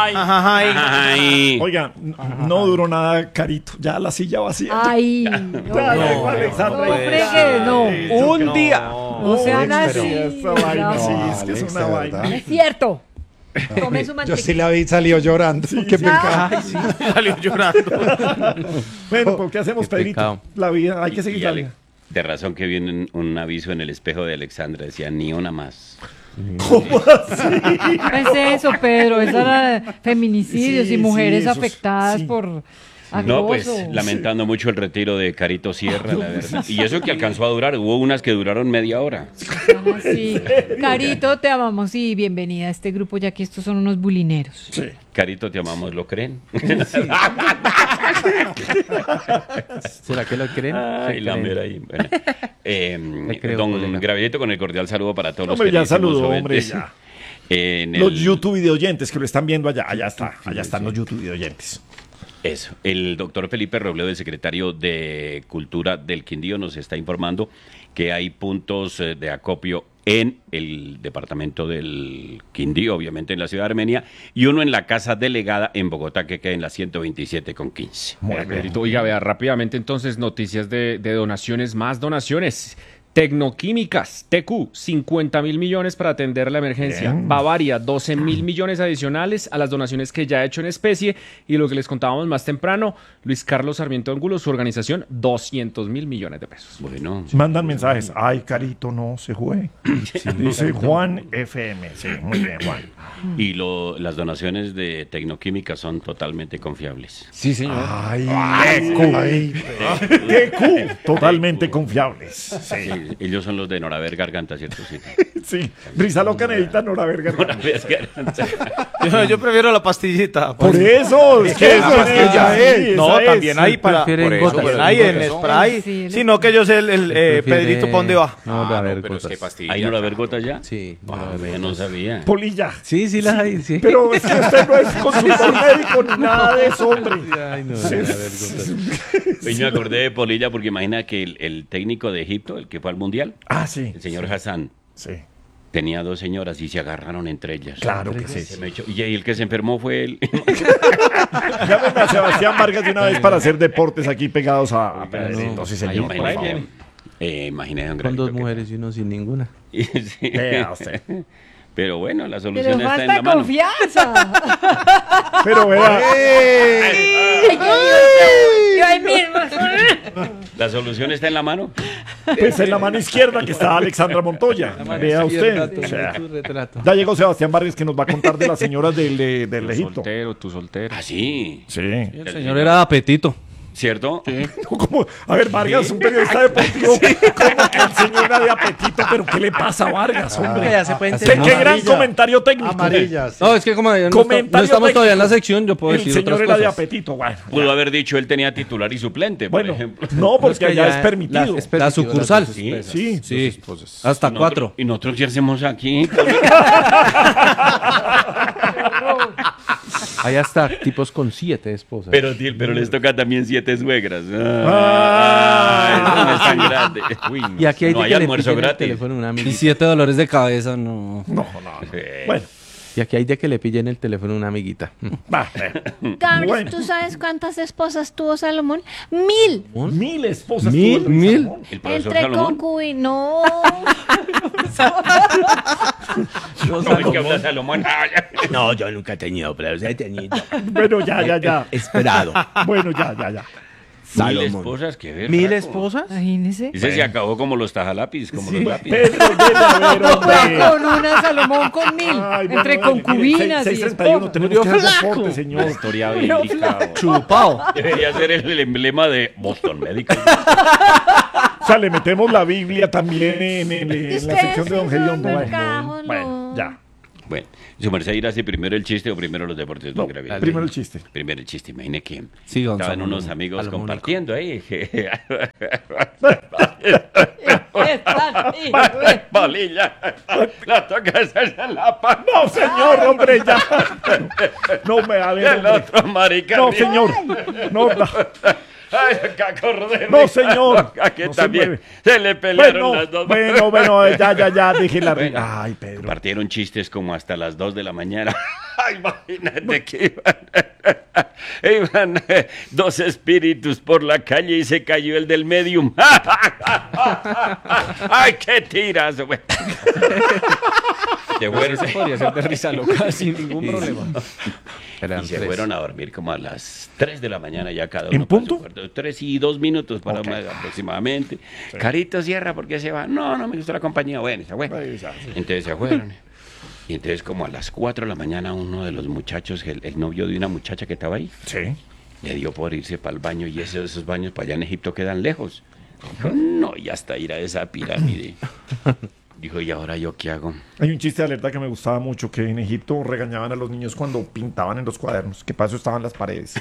Ay. Oiga, no duró nada, Carito. Ya la silla vacía. Ay, No, Alexandra. no fregues, no. Un día. No sean así. Esa vaina, sí, No, es que es Alex, una de vaina. verdad. es cierto. Tome su Yo mantequilla. sí la vi, salió llorando. Qué pecado. Ay, sí, salió llorando. Bueno, ¿por qué hacemos, Qué Pedrito? pecado. La vida, hay que seguir Y la Ale- vida. de razón que viene un aviso en el espejo de Alexandra, decía ni una más. ¿Cómo así? No es eso, Pedro. Es era feminicidios Sí, y mujeres sí, esos- afectadas sí. por No, pues acoso. lamentando mucho el retiro de Carito Sierra, la verdad. Y eso que alcanzó a durar, hubo unas que duraron media hora. Sí. Carito, te amamos y bienvenida a este grupo, ya que estos son unos bulineros. Sí. Carito, te amamos, ¿lo creen? ¿Será que lo creen? Ay, Se la creen. mera ahí. Bueno. Te creo, Don colega. Gravillito, con el cordial saludo para todos Hombre, los ya queridísimos saludó, hombre, oyentes. ya. En Los el- YouTube videoyentes que lo están viendo allá. Allá está. Allá están los YouTube videoyentes. Eso, el doctor Felipe Robledo, el secretario de Cultura del Quindío, nos está informando que hay puntos de acopio en el departamento del Quindío, obviamente en la ciudad de Armenia, y uno en la casa delegada en Bogotá, que queda en la 127,15. Pedrito, oiga, vea rápidamente entonces noticias de donaciones, más donaciones. Tecnoquímicas, TQ, 50.000 millones para atender la emergencia. Bien. Bavaria, 12.000 millones adicionales a las donaciones que ya ha hecho en especie. Y lo que les contábamos más temprano, Luis Carlos Sarmiento Ángulo, su organización, 200.000 millones de pesos. Bueno, Mandan mensajes. Ay, Carito, no se juegue. Dice Juan FM. Sí, muy bien, Juan. y las donaciones de Tecnoquímica son totalmente confiables. Sí, señor. Ay, TQ. Totalmente confiables. Sí. Sí, ellos son los de Noraver Garganta, ¿cierto? Sí. Sí. Risa loca necesita Nora Verga. Noraver Garganta. Yo prefiero la pastillita. Por eso, es que eso es, ya es. No, esa también es. hay para. prefieren Por eso, gotas. también hay en spray. Sí, Sino que yo sé el Pedrito, ¿para dónde va? No, a ver, Pero es que gotas. pastilla. ¿Hay Noraver Gota ya? Sí. Ah, yo no sabía. Polilla. Sí, sí las hay, sí. Pero es que usted no es consultor médico ni nada de eso, hombre. Ay, no, a ver, gotas. Hoy me acordé de Polilla porque imagina que el técnico de Egipto, el que fue al Mundial, Ah, sí. el señor Hassan, Sí. tenía dos señoras y se agarraron entre ellas. Claro que Se sí. me echó- y el que se enfermó fue él. Llámenme a Sebastián Vargas de una vez para hacer deportes aquí pegados a Pedrito. Sí, señor. Imagínate, por favor. imagínate, don Con Gravito, dos que- mujeres y uno sin ninguna. Sí. Vea usted. Pero bueno, la Pero solución está en la falta mano. confianza. Pero vea, Yo ahí mismo. La solución está en la mano. pues en la mano izquierda que está Alexandra Montoya. Vea usted. O sea, Tu retrato. ya llegó Sebastián Vargas que nos va a contar de las señoras del Egipto. Soltero, tu soltero. Ah, sí. Sí. El señor era de apetito. ¿Cierto? ¿Cómo? A ver, Vargas, un periodista deportivo. ¿Cómo que el señor era de apetito? ¿Pero qué le pasa a Vargas, hombre? Ya se puede ¿Qué, qué gran comentario técnico. Amarillas. No, es que como no Comentario estamos todavía en la técnico. sección, yo puedo El decir señor otras era de cosas. apetito. Bueno, Pudo haber dicho él tenía titular y suplente, por bueno, ejemplo. no, porque Es que allá ya es permitido. La sucursal. Sí. Sí. Sí, hasta 4. ¿Y nosotros qué hacemos aquí? Hay hasta tipos con 7 esposas. Pero les toca también 7 suegras. Eso no es tan grande. Y aquí hay no de hay que le almuerzo pillen el gratis. teléfono a una amiguita. Y 7 dolores de cabeza, no. No. Bueno, Y aquí hay de que le pillen el teléfono a una amiguita. va. Carlos, Bueno. ¿tú sabes cuántas esposas tuvo Salomón? 1000. 1000 esposas. ¿Mil? tuvo el ¿Mil? Salomón. El profesor Entre Salomón. concubinas. No. No, es que habla Salomón. No, yo nunca he tenido, pero he tenido. Bueno, ya. Esperado. Bueno, ya. 1000 Salomón. esposas, qué ver. 1000 esposas. Imagínese. Ese se acabó como los tajalápiz, como los lápiz. Pedro, ven a ver, hombre. Con una Salomón con 1000. Ay, bueno, Entre mire, concubinas y 6:31, esposas. tenemos que hacer deporte, señor. Historia bíblica. Chupado. Debería ser el emblema de Boston Medical. O sea, le metemos la Biblia también en la Ustedes sección de Don sí son Gediondo. del Bueno, cajón, bueno, no. ya. Bueno, ¿su merced irá así primero el chiste o primero los deportes, No, don Gravillito? primero el chiste. Primero el chiste, imagine que Sí, don estaban Salomón. unos amigos Salomónico. compartiendo ahí. Bolilla, la tocas en la pan. No, señor, hombre, ya. No me va a Y ver, el hombre. otro marica. No, arriba. señor. No. Ay, acá Cordero. No, señor. Aquí No se también. mueve. Se le pelearon las dos. Bueno, ya, dije la Bueno, Ay, Pedro. Partieron chistes como hasta las 2 de la mañana. Ay, imagínate que iban dos espíritus por la calle y se cayó el del medium. Ay, qué tirazo, güey. Se fueron, Podría ser de risa loca sin ningún problema. y se fueron a dormir como a las 3 de la mañana ya cada uno. ¿En punto? 3 y 2 minutos para aproximadamente. Carito, cierra, ¿por qué se va? No me gustó la compañía. Bueno, se fue. Entonces se fueron. Y entonces como a las 4 de la mañana uno de los muchachos, el novio de una muchacha que estaba ahí, Sí. le dio por irse para el baño y esos baños para allá en Egipto quedan lejos. Dijo, no, y hasta ir a esa pirámide. Dijo, ¿y ahora yo qué hago? Hay un chiste de alerta que me gustaba mucho, que en Egipto regañaban a los niños cuando pintaban en los cuadernos, que para eso estaban las paredes.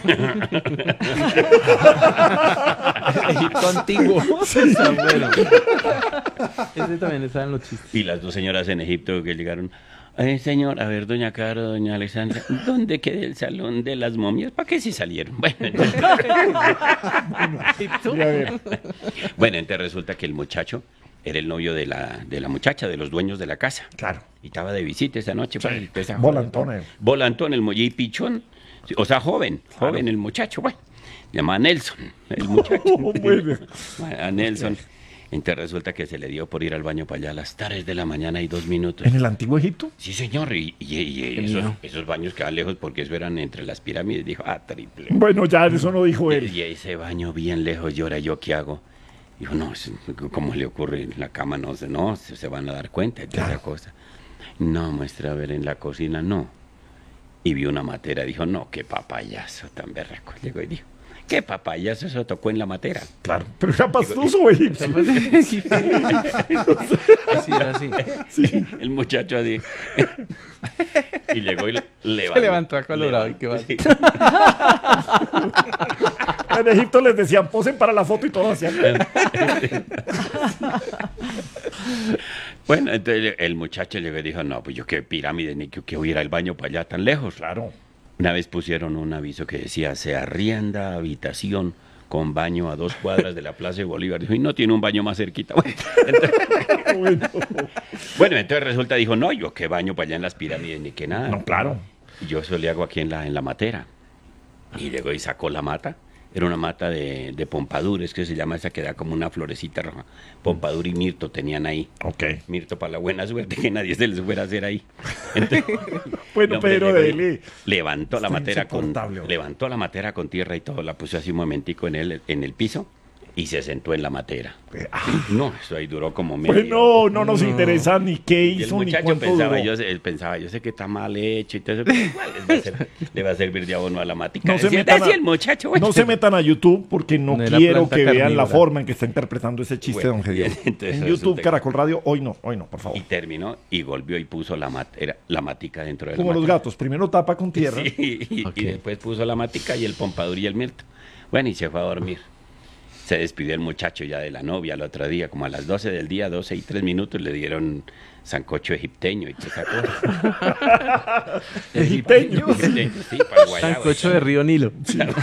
Egipto antiguo. Está bueno. Ese también está en los chistes. Y las dos señoras en Egipto que llegaron, señor, a ver, doña Caro, doña Alexandra, ¿dónde queda el salón de las momias? ¿Para qué si salieron? Bueno, entonces resulta que el muchacho era el novio de la muchacha, de los dueños de la casa. Claro. Y estaba de visita esa noche. Sí. Pues, empezó a Volantón, joder. Volantón, el y pichón. O sea, joven el muchacho. Bueno, se llama Nelson, el muchacho. Bueno. A Nelson. Entonces resulta que se le dio por ir al baño para allá a las 3 de la mañana y 2 minutos. ¿En el antiguo Egipto? Sí, señor. Y esos baños quedaban lejos porque eso eran entre las pirámides. Dijo, triple. Bueno, ya eso no dijo él. Y ese baño bien lejos. Y ahora, ¿yo qué hago? Dijo, no, ¿cómo le ocurre? En la cama no se van a dar cuenta de esa cosa. No, muestra a ver en la cocina, no. Y vio una matera, dijo, no, qué papayazo tan berraco. Llegó y dijo, qué papayazo, eso tocó en la matera. Claro, pero era pastoso o egipcio. Así era así. Sí. El muchacho así. Y llegó y levantó. Se levantó acolorado y qué va. Sí. En Egipto les decían, posen para la foto y todo hacían. Bueno, entonces el muchacho llegó y dijo, no, pues yo qué pirámide, ni que voy a ir al baño para allá tan lejos. Claro. Una vez pusieron un aviso que decía, se arrienda habitación con baño a 2 cuadras de la Plaza de Bolívar. Dijo, y no tiene un baño más cerquita. Bueno, entonces resulta, dijo, no, yo qué baño para allá en las pirámides, ni que nada. No, claro. Y yo eso le hago aquí en la matera. Y llegó y sacó la mata. Era una mata de pompadures, que se llama esa que da como una florecita roja. Pompadur y mirto tenían ahí. Ok. Mirto para la buena suerte que nadie se les fuera a hacer ahí. Entonces, Bueno, el hombre Pedro, llegó y dele. levantó la Está matera insoportable, hombre. levantó la matera con tierra y todo, la puso así un momentico en el piso y se sentó en la matera. No, eso ahí duró como medio. Bueno, no nos interesa ni qué Y el hizo ni muchacho cuánto pensaba, duró. él pensaba, yo sé que está mal hecho y todo eso, pero igual le va a servir de abono a la matica. No se Decía metan a- el muchacho, güey. No se metan a YouTube porque no No era quiero planta que vean la carnívora. forma en que está interpretando ese chiste, Bueno, don Gediondo. entonces En resulta YouTube, que- Caracol Radio, hoy no, por favor. Y terminó y volvió y puso la matica dentro de Como la los matera. gatos, primero tapa con tierra. Sí, y después puso la matica y el pompadur y el mirto. Bueno, y se fue a dormir. Se despidió el muchacho ya de la novia el otro día, como a las 12 del día, 12 y 3 minutos, le dieron sancocho egipteño y toda esa cosa. Egipteño. Egipteño, sí, para el guayabo. Sancocho de Río Nilo.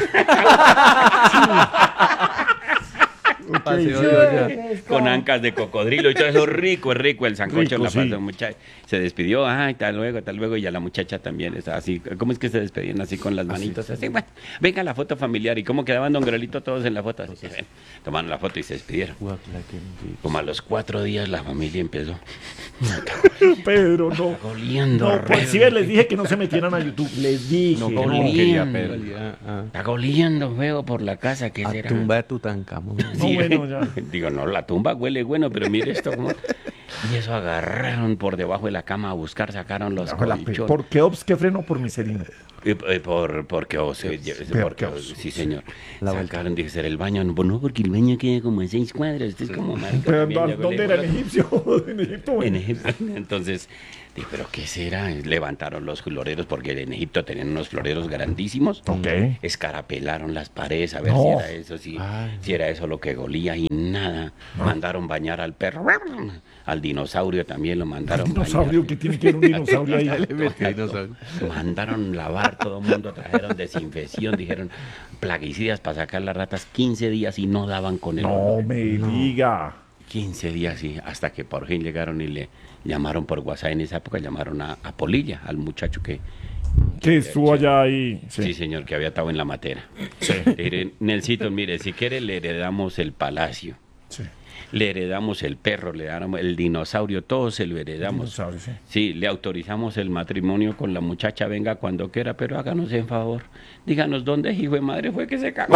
Paseo de olla. Con ancas de cocodrilo y todo eso, rico, es rico el sancocho. Rico, En la sí. panza, muchacho. Se despidió, tal luego, y a la muchacha también está así. ¿Cómo es que se despedían así con las manitos? Así, bueno, venga la foto familiar. ¿Y cómo quedaban don Grelito todos en la foto? Así, bueno, tomaron la foto y se despidieron. Como a los 4 días la familia empezó. Pedro, no. Está oliendo. No, pues sí, les dije que no se metieran a YouTube. Les dije. No, no. ¿cómo quería Pedro? Está oliendo feo por la casa. ¿Qué A será? tumba de Tutankamón. No, bueno, ya. Digo, no, la tumba huele bueno, pero mire esto como... Y eso agarraron por debajo de la cama a buscar, sacaron los colchones. ¿Por qué Ops que freno por miserino? Porque sí, señor. La Sacaron, dije, ¿será el baño? No, porque el baño queda como en 6 cuadras. Esto es como marica, Pero, también, ya ¿dónde huele era en bueno. egipcio? En Egipto. En Egipto. Entonces Dije, ¿pero qué será? Levantaron los floreros, porque en Egipto tenían unos floreros grandísimos. Ok. Escarapelaron las paredes a ver No. si era eso, si era eso lo que golía, y nada. Mandaron bañar al perro. Al dinosaurio también lo mandaron ¿Dinosaurio? bañar. ¿Qué tiene que ver un dinosaurio ahí? Mandaron lavar, todo el mundo trajeron desinfección, dijeron plaguicidas para sacar las ratas, 15 días y no daban con el No olor. me diga. 15 días, sí, hasta que por fin llegaron y le llamaron por WhatsApp. En esa época llamaron a Polilla, al muchacho que Estuvo allá ahí. sí, señor, que había estado en la matera. Sí. Mire, Nelsito, mire, si quiere le heredamos el palacio, Sí. le heredamos el perro, le heredamos el dinosaurio, todo se lo heredamos. Dinosaurio, sí. Sí, le autorizamos el matrimonio con la muchacha, venga cuando quiera, pero háganos en favor. Díganos dónde, hijo de madre, fue que se cagó.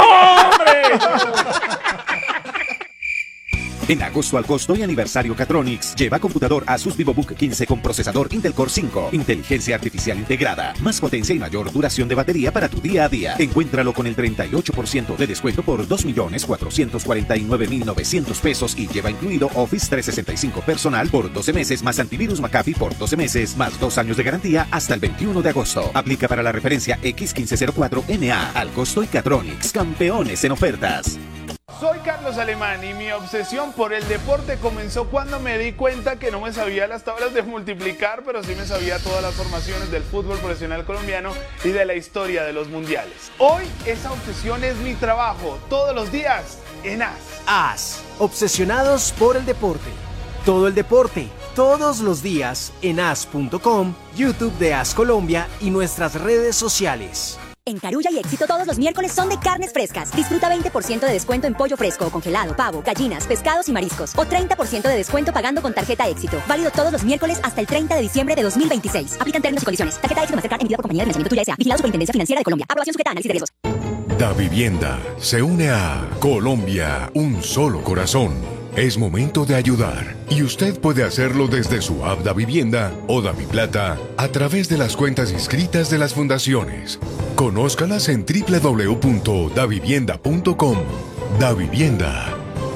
En agosto al costo y aniversario Catronics, lleva computador Asus VivoBook 15 con procesador Intel Core 5, inteligencia artificial integrada, más potencia y mayor duración de batería para tu día a día. Encuéntralo con el 38% de descuento por 2.449.900 pesos y lleva incluido Office 365 personal por 12 meses más antivirus McAfee por 12 meses más 2 años de garantía hasta el 21 de agosto. Aplica para la referencia X1504NA al costo y Catronics, campeones en ofertas. Soy Carlos Alemán y mi obsesión por el deporte comenzó cuando me di cuenta que no me sabía las tablas de multiplicar, pero sí me sabía todas las formaciones del fútbol profesional colombiano y de la historia de los mundiales. Hoy esa obsesión es mi trabajo, todos los días en AS. AS, obsesionados por el deporte. Todo el deporte, todos los días en as.com, YouTube de AS Colombia y nuestras redes sociales. En Carulla y Éxito todos los miércoles son de carnes frescas. Disfruta 20% de descuento en pollo fresco o congelado, pavo, gallinas, pescados y mariscos. O 30% de descuento pagando con tarjeta Éxito. Válido todos los miércoles hasta el 30 de diciembre de 2026. Aplican términos y condiciones. Tarjeta Éxito Mastercard emitida por Compañía de Financiamiento Tuya S.A. Vigilado Superintendencia Financiera de Colombia. Aprobación sujeta a análisis de riesgos. Davivienda se une a Colombia, un solo corazón. Es momento de ayudar y usted puede hacerlo desde su app Davivienda o Daviplata a través de las cuentas inscritas de las fundaciones. Conózcalas en www.davivienda.com. Davivienda.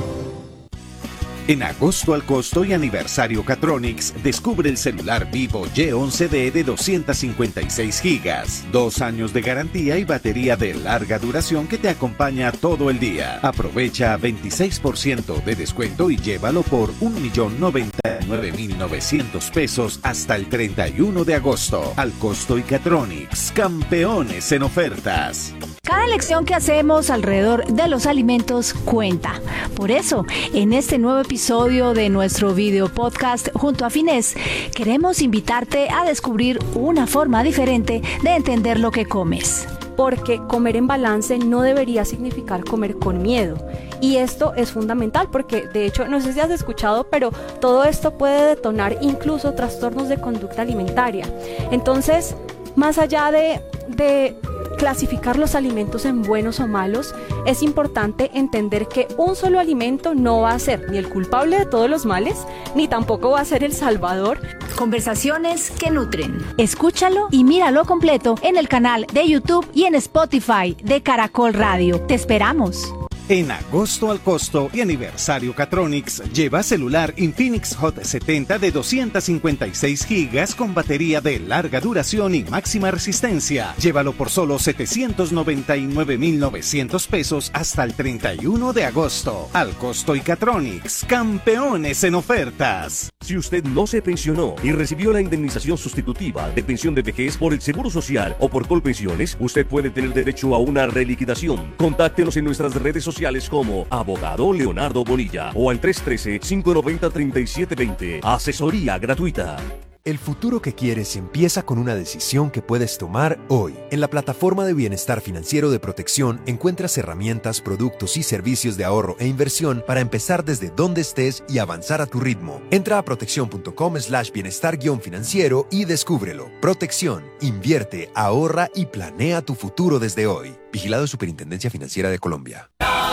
En agosto al costo y aniversario Catronics, descubre el celular Vivo Y11D de 256 GB, 2 años de garantía y batería de larga duración que te acompaña todo el día. Aprovecha 26% de descuento y llévalo por 1.099.900 pesos hasta el 31 de agosto. Al costo y Catronics, campeones en ofertas. Cada elección que hacemos alrededor de los alimentos cuenta. Por eso, en este nuevo episodio de nuestro video podcast junto a Finés, queremos invitarte a descubrir una forma diferente de entender lo que comes. Porque comer en balance no debería significar comer con miedo. Y esto es fundamental porque, de hecho, no sé si has escuchado, pero todo esto puede detonar incluso trastornos de conducta alimentaria. Entonces, más allá de clasificar los alimentos en buenos o malos, es importante entender que un solo alimento no va a ser ni el culpable de todos los males, ni tampoco va a ser el salvador. Conversaciones que nutren. Escúchalo y míralo completo en el canal de YouTube y en Spotify de Caracol Radio. Te esperamos. En agosto al costo y aniversario Catronics, lleva celular Infinix Hot 70 de 256 GB con batería de larga duración y máxima resistencia. Llévalo por solo 799.900 pesos hasta el 31 de agosto. Al costo y Catronics, campeones en ofertas. Si usted no se pensionó y recibió la indemnización sustitutiva de pensión de vejez por el Seguro Social o por Colpensiones, usted puede tener derecho a una reliquidación. Contáctenos en nuestras redes sociales como Abogado Leonardo Bonilla o al 313-590-3720. Asesoría gratuita. El futuro que quieres empieza con una decisión que puedes tomar hoy. En la plataforma de bienestar financiero de Protección encuentras herramientas, productos y servicios de ahorro e inversión para empezar desde donde estés y avanzar a tu ritmo. Entra a protección.com/bienestar-financiero y descúbrelo. Protección, invierte, ahorra y planea tu futuro desde hoy. Vigilado Superintendencia Financiera de Colombia.